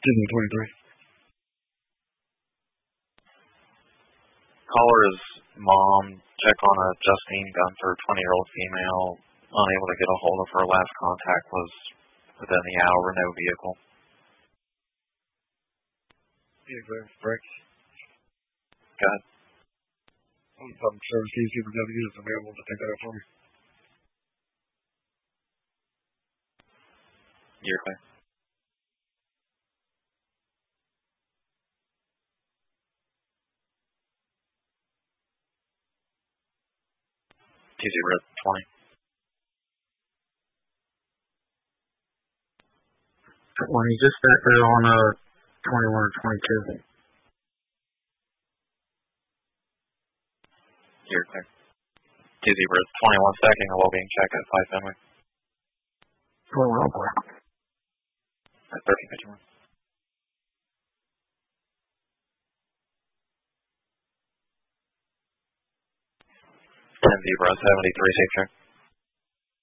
23. Caller's mom check on a Justine Gunther, 20-year-old female, unable to get a hold of her. Last contact was within the hour, no vehicle. Yeah, correct. Go ahead. Service CCPW is available to take that up for me. You're clear. TZ-20. 20, just back there on 21 or 22. You're clear. TZ-21 second, a well-being check at 5 Fenway. 21 on board. At 1351. 10 Zebra 73, safe check.